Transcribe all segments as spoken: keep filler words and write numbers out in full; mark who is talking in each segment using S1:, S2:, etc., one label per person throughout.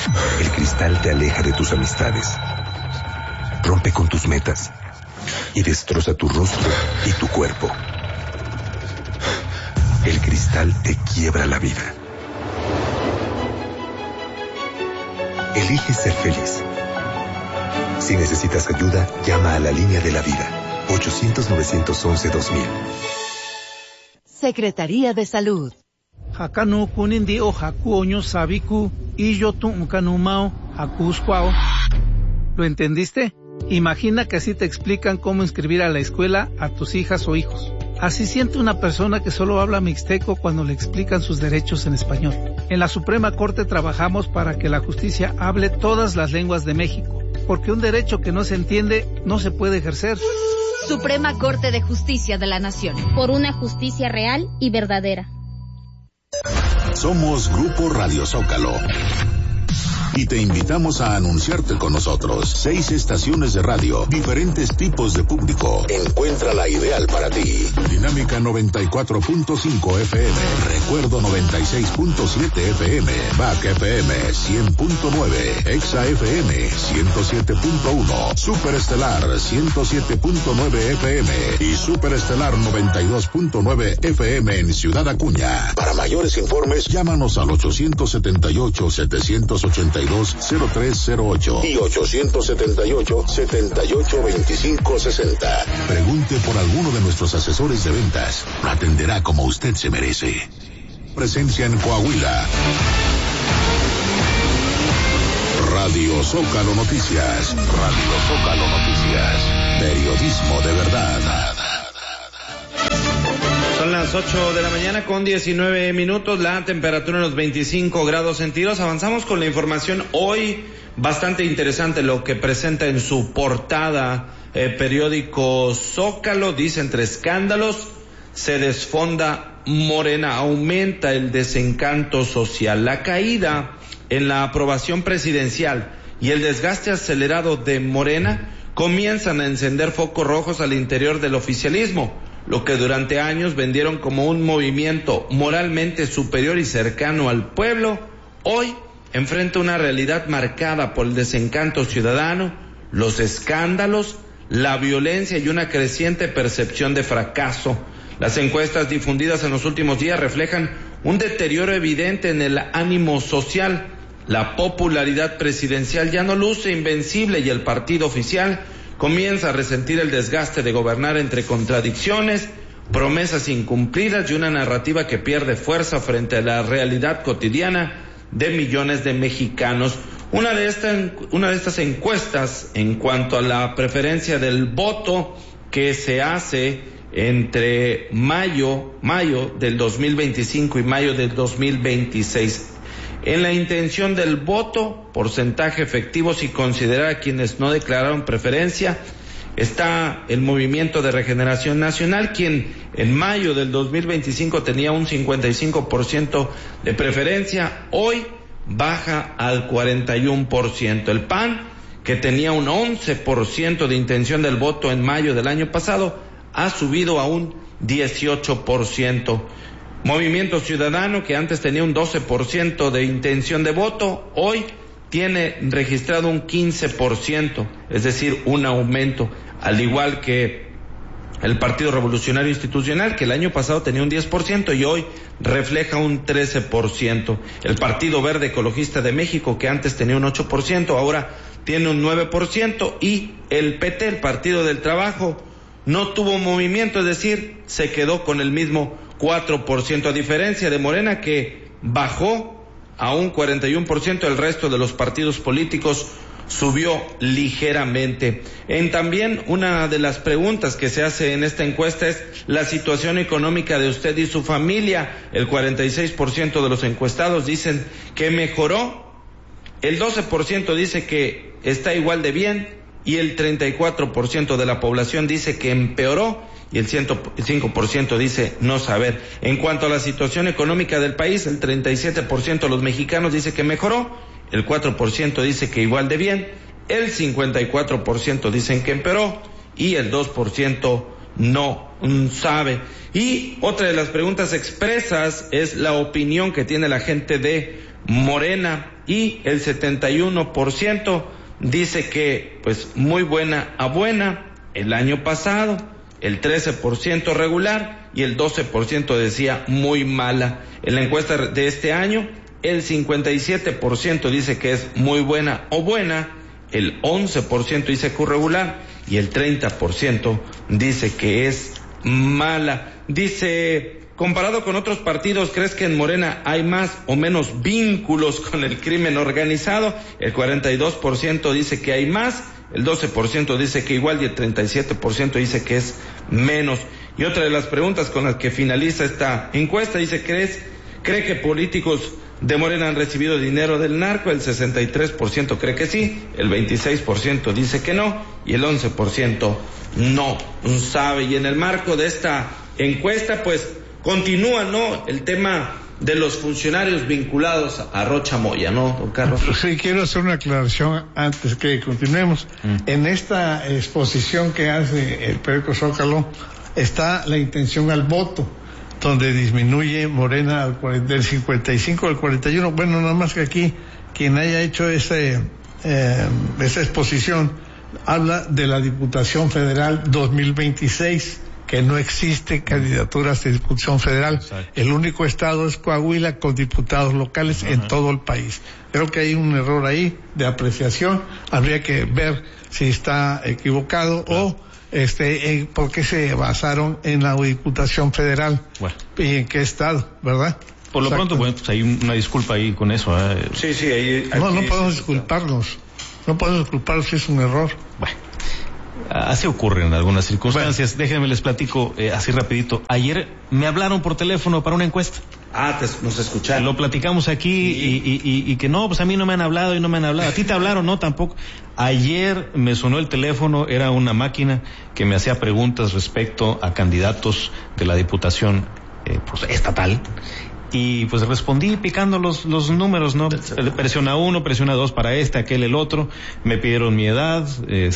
S1: El cristal te aleja de tus amistades, rompe con tus metas y destroza tu rostro y tu cuerpo. El cristal te quiebra la vida. Elige ser feliz. Si necesitas ayuda, llama a la línea de la vida. ochocientos, novecientos once, dos mil.
S2: Secretaría de Salud.
S3: Hakanu kunindi o haku oño sabiku y yo tu ukanumao hakuskwao. ¿Lo entendiste? Imagina que así te explican cómo inscribir a la escuela a tus hijas o hijos. Así siente una persona que solo habla mixteco cuando le explican sus derechos en español. En la Suprema Corte trabajamos para que la justicia hable todas las lenguas de México, porque un derecho que no se entiende no se puede ejercer.
S4: Suprema Corte de Justicia de la Nación.
S5: Por una justicia real y verdadera.
S6: Somos Grupo Radio Zócalo y te invitamos a anunciarte con nosotros. Seis estaciones de radio, diferentes tipos de público. Encuentra la ideal para ti. Dinámica noventa y cuatro punto cinco F M, Recuerdo noventa y seis punto siete F M, Back F M cien punto nueve, Exa F M ciento siete punto uno, Superestelar ciento siete punto nueve F M y Superestelar noventa y dos punto nueve F M en Ciudad Acuña. Para mayores informes, llámanos al ochocientos setenta y ocho, setecientos ochenta y dos, cero tres cero ocho y ochocientos setenta y ocho, setenta y ocho, veinticinco sesenta. Pregunte por alguno de nuestros asesores de ventas. Lo atenderá como usted se merece. Presencia en Coahuila. Radio Zócalo Noticias. Radio Zócalo Noticias. Periodismo de verdad.
S7: Son las ocho de la mañana con diecinueve minutos, la temperatura en los veinticinco grados centígrados. Avanzamos con la información hoy, bastante interesante lo que presenta en su portada eh, periódico Zócalo. Dice: entre escándalos se desfonda Morena, aumenta el desencanto social. La caída en la aprobación presidencial y el desgaste acelerado de Morena comienzan a encender focos rojos al interior del oficialismo. Lo que durante años vendieron como un movimiento moralmente superior y cercano al pueblo, hoy enfrenta una realidad marcada por el desencanto ciudadano, los escándalos, la violencia y una creciente percepción de fracaso. Las encuestas difundidas en los últimos días reflejan un deterioro evidente en el ánimo social. La popularidad presidencial ya no luce invencible y el partido oficial comienza a resentir el desgaste de gobernar entre contradicciones, promesas incumplidas y una narrativa que pierde fuerza frente a la realidad cotidiana de millones de mexicanos. Una de, esta, una de estas encuestas en cuanto a la preferencia del voto que se hace entre mayo, mayo del dos mil veinticinco y mayo del dos mil veintiséis. En la intención del voto, porcentaje efectivo si considerar a quienes no declararon preferencia, está el Movimiento de Regeneración Nacional, quien en mayo del dos mil veinticinco tenía un cincuenta y cinco por ciento de preferencia, hoy baja al cuarenta y uno por ciento. El P A N, que tenía un once por ciento de intención del voto en mayo del año pasado, ha subido a un dieciocho por ciento. Movimiento Ciudadano, que antes tenía un doce por ciento de intención de voto, hoy tiene registrado un quince por ciento, es decir, un aumento, al igual que el Partido Revolucionario Institucional, que el año pasado tenía un diez por ciento y hoy refleja un trece por ciento. El Partido Verde Ecologista de México, que antes tenía un ocho por ciento, ahora tiene un nueve por ciento, y el P T, el Partido del Trabajo, no tuvo movimiento, es decir, se quedó con el mismo cuatro por ciento, a diferencia de Morena, que bajó a un cuarenta y uno por ciento, el resto de los partidos políticos subió ligeramente. En también una de las preguntas que se hace en esta encuesta es la situación económica de usted y su familia. El cuarenta y seis por ciento de los encuestados dicen que mejoró, el doce por ciento dice que está igual de bien y el treinta y cuatro por ciento de la población dice que empeoró y el ciento cinco por ciento dice no saber. En cuanto a la situación económica del país, el treinta y siete por ciento de los mexicanos dice que mejoró, el cuatro por ciento dice que igual de bien, el cincuenta y cuatro por ciento dicen que empeoró y el dos por ciento no sabe. Y otra de las preguntas expresas es la opinión que tiene la gente de Morena y el setenta y uno por ciento dice que pues muy buena a buena el año pasado, el trece por ciento regular y el doce por ciento decía muy mala. En la encuesta de este año, el cincuenta y siete por ciento dice que es muy buena o buena, el once por ciento dice que es regular y el treinta por ciento dice que es mala. Dice, comparado con otros partidos, ¿crees que en Morena hay más o menos vínculos con el crimen organizado? El cuarenta y dos por ciento dice que hay más, el doce por ciento dice que igual y el treinta y siete por ciento dice que es menos. Y otra de las preguntas con las que finaliza esta encuesta dice, ¿crees, cree que políticos de Morena han recibido dinero del narco? El sesenta y tres por ciento cree que sí, el veintiséis por ciento dice que no y el once por ciento no sabe. Y en el marco de esta encuesta, pues continúa, ¿no?, el tema de los funcionarios vinculados a Rocha Moya, ¿no, don Carlos?
S2: Sí, quiero hacer una aclaración antes que continuemos. Mm. En esta exposición que hace el periódico Zócalo está la intención al voto, donde disminuye Morena al cuarenta, del cincuenta y cinco al cuarenta y uno. Bueno, nada más que aquí, quien haya hecho ese, eh, esa exposición habla de la Diputación Federal dos mil veintiséis, que no existe candidaturas de Diputación Federal. Exacto. El único estado es Coahuila con diputados locales. Ajá. En todo el país. Creo que hay un error ahí de apreciación. Habría que ver si está equivocado. Claro. O este, eh, por qué se basaron en la Diputación Federal. Bueno. Y en qué estado, ¿verdad?
S8: Por lo Exacto. pronto, bueno, pues hay una disculpa ahí con eso. ¿eh?
S7: Sí, sí, ahí.
S2: No, no podemos disculparnos. No podemos disculparnos si es un error.
S8: Bueno. Así ocurre en algunas circunstancias. Bueno. Déjenme les platico eh, así rapidito. Ayer me hablaron por teléfono para una encuesta.
S7: Ah, te, nos escucharon.
S8: Lo platicamos aquí. Sí. y, y, y, y que no, pues a mí no me han hablado y no me han hablado. ¿A ti te hablaron? No, tampoco. Ayer me sonó el teléfono, era una máquina que me hacía preguntas respecto a candidatos de la Diputación eh, pues, estatal. Y pues respondí picando los los números, ¿no? Presiona uno, presiona dos para este, aquel, el otro. Me pidieron mi edad,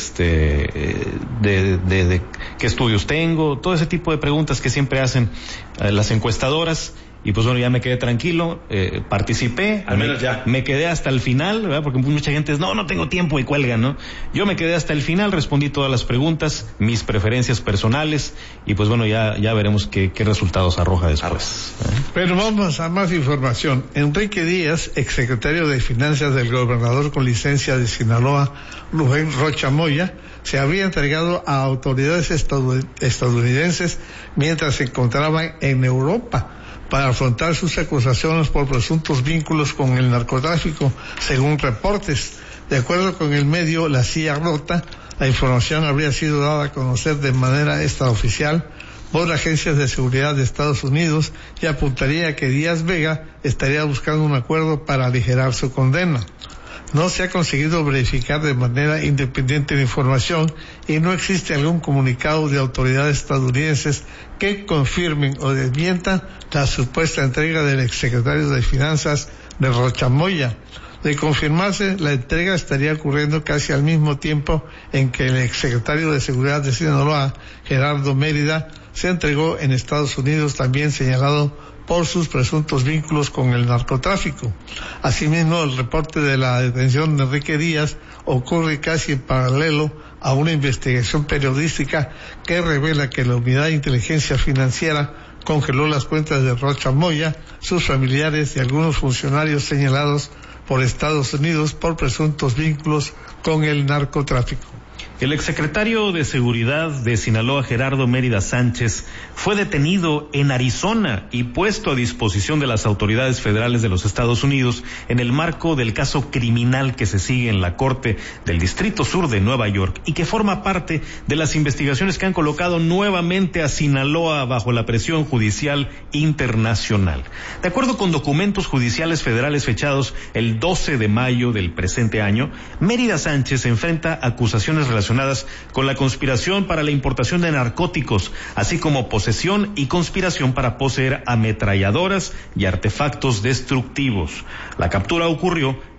S8: este, de, de, de qué estudios tengo, todo ese tipo de preguntas que siempre hacen eh, las encuestadoras. Y pues bueno, ya me quedé tranquilo, eh, participé,
S7: al menos
S8: me,
S7: ya.
S8: me quedé hasta el final, ¿verdad? Porque mucha gente dice, no, no tengo tiempo y cuelgan, ¿no? Yo me quedé hasta el final, respondí todas las preguntas, mis preferencias personales, y pues bueno, ya, ya veremos qué, qué resultados arroja después. ¿eh?
S2: Pero vamos a más información. Enrique Díaz, exsecretario de Finanzas del gobernador con licencia de Sinaloa, Rubén Rocha Moya, se habría entregado a autoridades estadounidenses mientras se encontraba en Europa para afrontar sus acusaciones por presuntos vínculos con el narcotráfico, según reportes. De acuerdo con el medio La Silla Rota, la información habría sido dada a conocer de manera extraoficial por agencias de seguridad de Estados Unidos y apuntaría a que Díaz Vega estaría buscando un acuerdo para aligerar su condena. No se ha conseguido verificar de manera independiente la información y no existe algún comunicado de autoridades estadounidenses que confirmen o desmientan la supuesta entrega del exsecretario de Finanzas de Rocha Moya. De confirmarse, la entrega estaría ocurriendo casi al mismo tiempo en que el exsecretario de Seguridad de Sinaloa, Gerardo Mérida, se entregó en Estados Unidos, también señalado por sus presuntos vínculos con el narcotráfico. Asimismo, el reporte de la detención de Enrique Díaz ocurre casi en paralelo a una investigación periodística que revela que la Unidad de Inteligencia Financiera congeló las cuentas de Rocha Moya, sus familiares y algunos funcionarios señalados por Estados Unidos por presuntos vínculos con el narcotráfico.
S8: El exsecretario de Seguridad de Sinaloa, Gerardo Mérida Sánchez, fue detenido en Arizona y puesto a disposición de las autoridades federales de los Estados Unidos en el marco del caso criminal que se sigue en la Corte del Distrito Sur de Nueva York y que forma parte de las investigaciones que han colocado nuevamente a Sinaloa bajo la presión judicial internacional. De acuerdo con documentos judiciales federales fechados el doce de mayo del presente año, Mérida Sánchez enfrenta acusaciones relacionadas con la conspiración para la importación de narcóticos, así como posesión y conspiración para poseer ametralladoras y artefactos destructivos. La captura ocurrió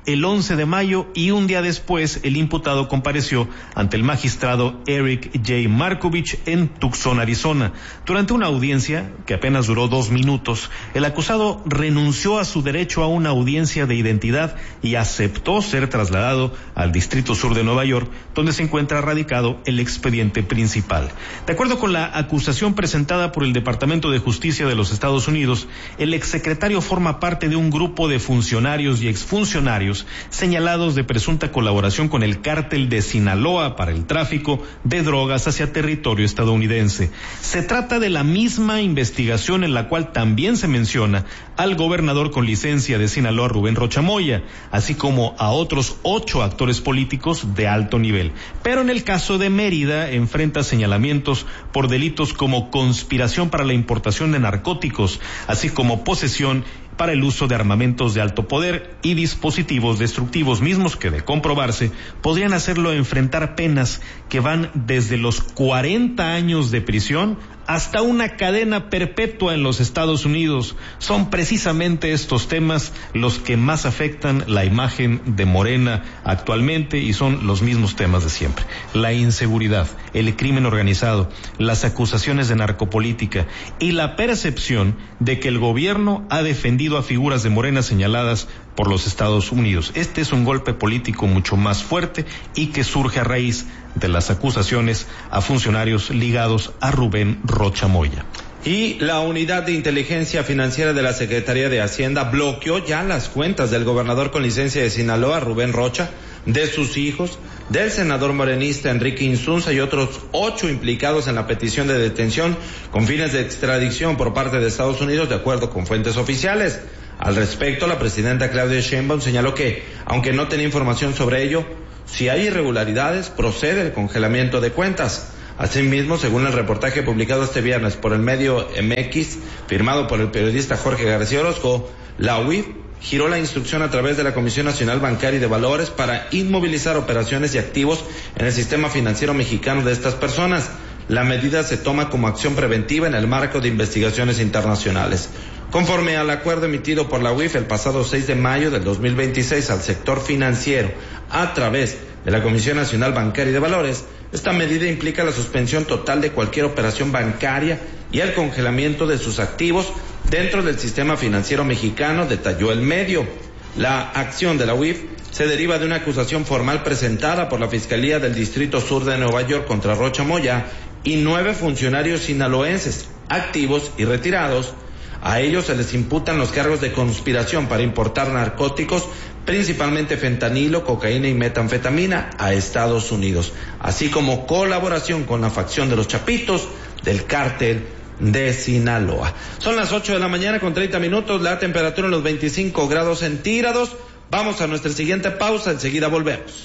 S8: el once de mayo y un día después el imputado compareció ante el magistrado Eric J. Markovich en Tucson, Arizona. Durante una audiencia que apenas duró dos minutos, el acusado renunció a su derecho a una audiencia de identidad y aceptó ser trasladado al Distrito Sur de Nueva York, donde se encuentra radicado el expediente principal. De acuerdo con la acusación presentada por el Departamento de Justicia de los Estados Unidos, el exsecretario forma parte de un grupo de funcionarios y exfuncionarios señalados de presunta colaboración con el cártel de Sinaloa para el tráfico de drogas hacia territorio estadounidense. Se trata de la misma investigación en la cual también se menciona al gobernador con licencia de Sinaloa, Rubén Rocha Moya, así como a otros ocho actores políticos de alto nivel. Pero en el caso de Mérida enfrenta señalamientos por delitos como conspiración para la importación de narcóticos, así como posesión para el uso de armamentos de alto poder y dispositivos destructivos, mismos que, de comprobarse, podrían hacerlo enfrentar penas que van desde los cuarenta años de prisión hasta una cadena perpetua en los Estados Unidos. Son precisamente estos temas los que más afectan la imagen de Morena actualmente y son los mismos temas de siempre. La inseguridad, el crimen organizado, las acusaciones de narcopolítica y la percepción de que el gobierno ha defendido a figuras de Morena señaladas por los Estados Unidos. Este es un golpe político mucho más fuerte y que surge a raíz de las acusaciones a funcionarios ligados a Rubén Rocha Moya.
S7: Y la Unidad de Inteligencia Financiera de la Secretaría de Hacienda bloqueó ya las cuentas del gobernador con licencia de Sinaloa, Rubén Rocha, de sus hijos, del senador morenista Enrique Insunza y otros ocho implicados en la petición de detención con fines de extradición por parte de Estados Unidos, de acuerdo con fuentes oficiales. Al respecto, la presidenta Claudia Sheinbaum señaló que, aunque no tenía información sobre ello, si hay irregularidades, procede el congelamiento de cuentas. Asimismo, según el reportaje publicado este viernes por el medio M X, firmado por el periodista Jorge García Orozco, la U I F giró la instrucción a través de la Comisión Nacional Bancaria y de Valores para inmovilizar operaciones y activos en el sistema financiero mexicano de estas personas. La medida se toma como acción preventiva en el marco de investigaciones internacionales. Conforme al acuerdo emitido por la U I F el pasado seis de mayo del dos mil veintiséis al sector financiero a través de la Comisión Nacional Bancaria y de Valores, esta medida implica la suspensión total de cualquier operación bancaria y el congelamiento de sus activos dentro del sistema financiero mexicano, detalló el medio. La acción de la U I F se deriva de una acusación formal presentada por la Fiscalía del Distrito Sur de Nueva York contra Rocha Moya y nueve funcionarios sinaloenses, activos y retirados. A ellos se les imputan los cargos de conspiración para importar narcóticos, principalmente fentanilo, cocaína y metanfetamina, a Estados Unidos, así como colaboración con la facción de los Chapitos del cártel de Sinaloa. Son las ocho de la mañana con treinta minutos, la temperatura en los veinticinco grados centígrados. Vamos a nuestra siguiente pausa, enseguida volvemos.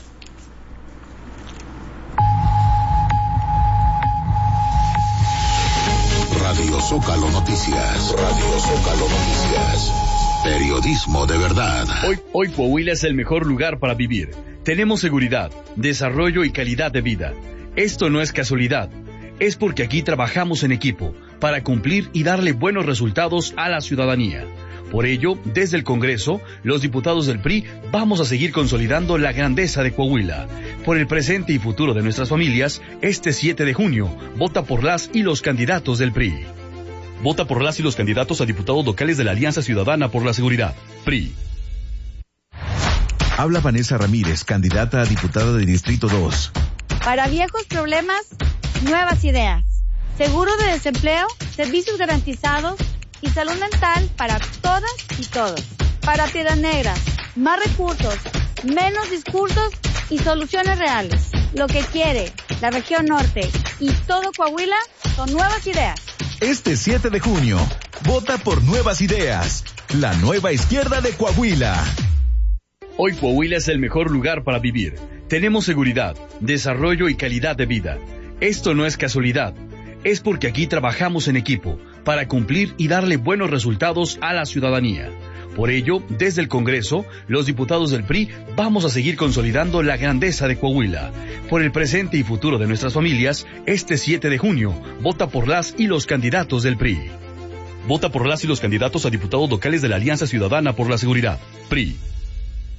S6: Radio Zócalo Noticias. Radio Zócalo Noticias. Periodismo de verdad.
S9: Hoy, hoy Coahuila es el mejor lugar para vivir. Tenemos seguridad, desarrollo y calidad de vida. Esto no es casualidad. Es porque aquí trabajamos en equipo para cumplir y darle buenos resultados a la ciudadanía. Por ello, desde el Congreso, los diputados del P R I vamos a seguir consolidando la grandeza de Coahuila. Por el presente y futuro de nuestras familias, este siete de junio, vota por las y los candidatos del P R I. Vota por las y los candidatos a diputados locales de la Alianza Ciudadana por la Seguridad, P R I.
S10: Habla Vanessa Ramírez, candidata a diputada de Distrito dos.
S11: Para viejos problemas, nuevas ideas. Seguro de desempleo, servicios garantizados y salud mental para todas y todos. Para Piedras Negras, más recursos, menos discursos y soluciones reales. Lo que quiere la región norte y todo Coahuila son nuevas ideas.
S10: Este siete de junio, vota por Nuevas Ideas, la nueva izquierda de Coahuila.
S9: Hoy Coahuila es el mejor lugar para vivir. Tenemos seguridad, desarrollo y calidad de vida. Esto no es casualidad. Es porque aquí trabajamos en equipo para cumplir y darle buenos resultados a la ciudadanía. Por ello, desde el Congreso, los diputados del P R I vamos a seguir consolidando la grandeza de Coahuila. Por el presente y futuro de nuestras familias, este siete de junio, vota por las y los candidatos del P R I. Vota por las y los candidatos a diputados locales de la Alianza Ciudadana por la Seguridad, P R I.